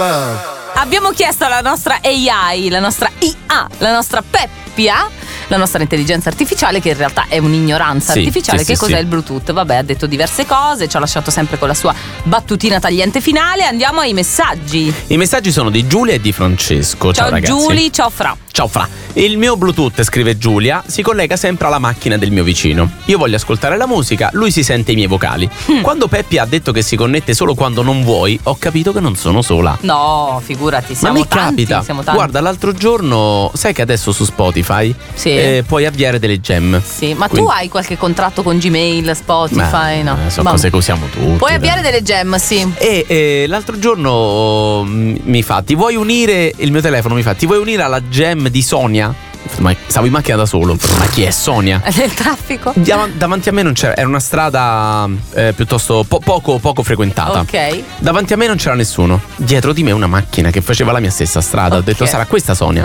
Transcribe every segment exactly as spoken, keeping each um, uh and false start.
love. Abbiamo chiesto alla nostra A I, la nostra I A, la nostra Peppia, la nostra intelligenza artificiale, che in realtà è un'ignoranza sì, artificiale, sì, che sì, cos'è sì. il Bluetooth. Vabbè, ha detto diverse cose, ci ha lasciato sempre con la sua battutina tagliente finale. Andiamo ai messaggi. I messaggi sono di Giulia e di Francesco. Ciao, Ciao ragazzi. Giuli, ciao Fra. Ciao Fra. Il mio Bluetooth, scrive Giulia, si collega sempre alla macchina del mio vicino. Io voglio ascoltare la musica, lui si sente i miei vocali. Mm. Quando Peppi ha detto che si connette solo quando non vuoi, ho capito che non sono sola. No, figurati, siamo Ma mi tanti, capita. siamo tanti. Guarda, l'altro giorno, sai che adesso su Spotify Sì. eh, puoi avviare delle gem. Sì, ma Quindi- tu hai qualche contratto con Gmail, Spotify? Beh, No. eh, sono Vabbè. cose che usiamo tutti. Puoi dai. avviare delle gem, sì. E eh, l'altro giorno mm, mi fa: ti vuoi unire? Il mio telefono mi fa: ti vuoi unire alla gem di Sonia? Ma stavo in macchina da solo. Ma chi è Sonia? Nel traffico? Dav- davanti a me non c'era, era una strada eh, piuttosto po- poco, poco frequentata. Ok. Davanti a me non c'era nessuno. Dietro di me una macchina che faceva la mia stessa strada. Ho Ok. detto: sarà questa Sonia.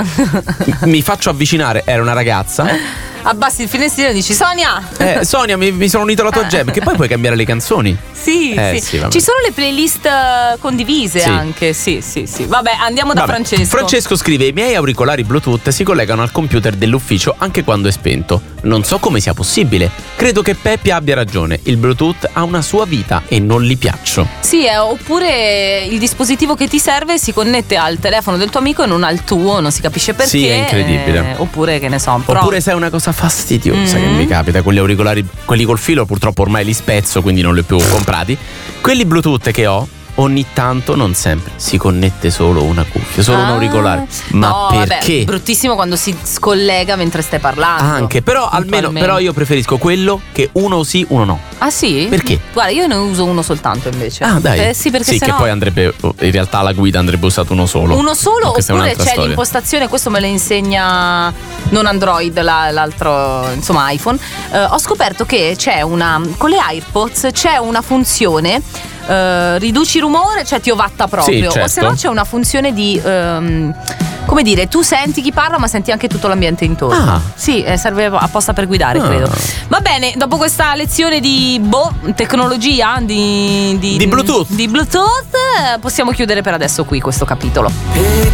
Mi faccio avvicinare, era una ragazza. Abbassi il finestrino e dici: Sonia! Eh, Sonia, mi, mi sono unito alla tua gem. Che poi puoi cambiare le canzoni. Sì, Eh, sì. sì, vabbè. Ci sono le playlist eh, condivise Sì. anche. Sì, sì, sì. Vabbè, andiamo da Vabbè. Francesco. Francesco scrive: i miei auricolari Bluetooth si collegano al computer dell'ufficio anche quando è spento. Non so come sia possibile. Credo che Peppi abbia ragione. Il Bluetooth ha una sua vita e non gli piaccio. Sì, eh, oppure il dispositivo che ti serve si connette al telefono del tuo amico e non al tuo, non si capisce perché. Sì, è incredibile. eh, oppure, che ne so, però- Oppure sai una cosa fastidiosa Mm. che mi capita con gli auricolari, quelli col filo purtroppo ormai li spezzo, quindi non li ho più comprati. Quelli Bluetooth che ho, ogni tanto, non sempre, si connette solo una cuffia, solo un Ah. auricolare. Ma No, perché? Vabbè, bruttissimo quando si scollega mentre stai parlando. Anche, però almeno Puntualmente. però io preferisco quello che uno sì, uno no. Ah sì? Perché? Guarda, io ne uso uno soltanto invece. Ah, dai. Eh, sì, perché sì, sennò che poi andrebbe, in realtà la guida andrebbe usato uno solo. uno solo, Ma questa è oppure un'altra c'è storia. l'impostazione, questo me lo insegna non Android, la- l'altro, insomma iPhone. Eh, ho scoperto che c'è una, con le AirPods c'è una funzione, eh, riduci rumore, cioè ti ovatta proprio. Sì, O se certo. no c'è una funzione di ehm, come dire, tu senti chi parla ma senti anche tutto l'ambiente intorno. Ah. Sì, eh, serve apposta per guidare, Ah. credo. Va bene, dopo questa lezione di boh, tecnologia, di, Di Bluetooth. di Bluetooth, eh, possiamo chiudere per adesso qui questo capitolo. E